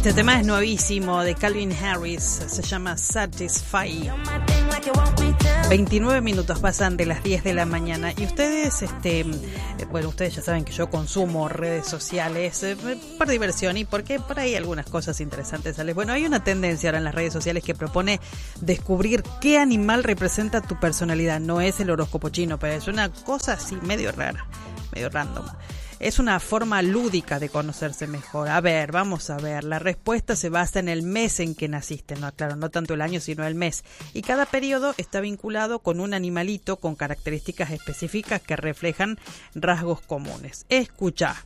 Este tema es nuevísimo de Calvin Harris, se llama Satisfy. 29 minutos pasan de las 10 de la mañana y ustedes, bueno, ustedes ya saben que yo consumo redes sociales por diversión y porque por ahí algunas cosas interesantes salen. Bueno, hay una tendencia ahora en las redes sociales que propone descubrir qué animal representa tu personalidad. No es el horóscopo chino, pero es una cosa así medio rara, medio random. Es una forma lúdica de conocerse mejor. A ver, vamos a ver. La respuesta se basa en el mes en que naciste. No, claro, no tanto el año, sino el mes. Y cada periodo está vinculado con un animalito con características específicas que reflejan rasgos comunes. Escucha.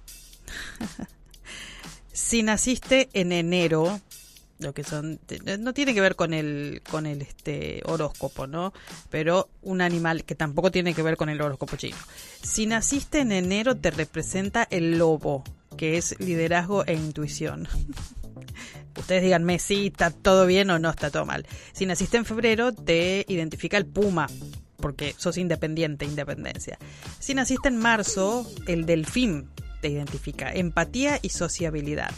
Si naciste en enero, lo que son, no tiene que ver con el horóscopo, ¿no? Pero un animal que tampoco tiene que ver con el horóscopo chino. Si naciste en enero, te representa el lobo, que es liderazgo e intuición. Ustedes díganme si está todo bien o no está todo mal. Si naciste en febrero, te identifica el puma, porque sos independencia. Si naciste en marzo, el delfín te identifica empatía y sociabilidad.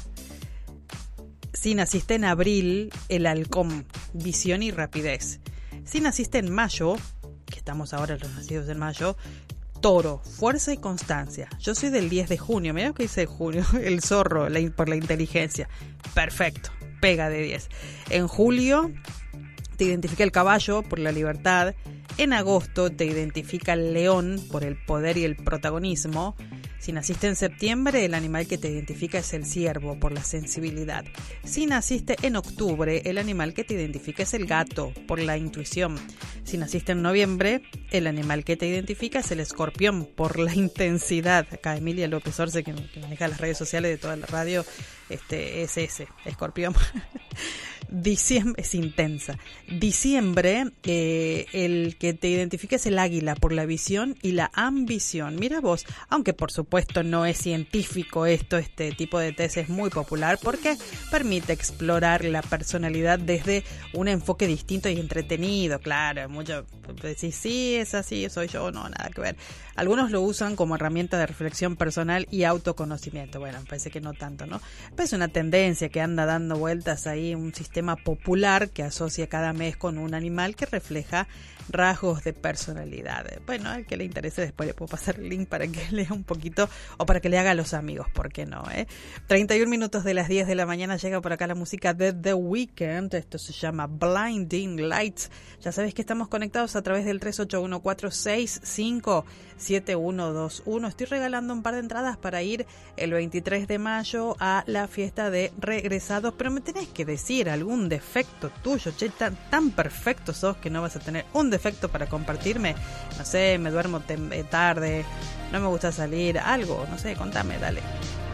Si naciste en abril, el halcón, visión y rapidez. Si naciste en mayo, que estamos ahora los nacidos en mayo, toro, fuerza y constancia. Yo soy del 10 de junio, mirá lo que dice junio, el zorro, por la inteligencia. Perfecto, pega de 10. En julio te identifica el caballo por la libertad. En agosto te identifica el león por el poder y el protagonismo. Si naciste en septiembre, el animal que te identifica es el ciervo, por la sensibilidad. Si naciste en octubre, el animal que te identifica es el gato, por la intuición. Si naciste en noviembre, el animal que te identifica es el escorpión, por la intensidad. Acá Emilia López Orce, que maneja las redes sociales de toda la radio, es ese, escorpión. Diciembre es intensa. Diciembre, el que te identifica es el águila por la visión y la ambición. Mira vos, aunque por supuesto no es científico esto, este tipo de test es muy popular porque permite explorar la personalidad desde un enfoque distinto y entretenido. Claro, mucho decís, sí, es así, soy yo, no, nada que ver. Algunos lo usan como herramienta de reflexión personal y autoconocimiento. Bueno, me parece que no tanto, ¿no? Pero es una tendencia que anda dando vueltas ahí, un sistema popular que asocia cada mes con un animal que refleja rasgos de personalidad. Bueno, al que le interese después le puedo pasar el link para que lea un poquito o para que le haga a los amigos, ¿por qué no? 31 minutos de las 10 de la mañana llega por acá la música de The Weeknd. Esto se llama Blinding Lights. Ya sabes que estamos conectados a través del 3814657121. Estoy regalando un par de entradas para ir el 23 de mayo a la fiesta de regresados, pero me tenés que decir algún defecto tuyo, che, tan perfecto sos que no vas a tener un defecto para compartirme. No sé, me duermo tarde, no me gusta salir, algo, no sé, contame, dale.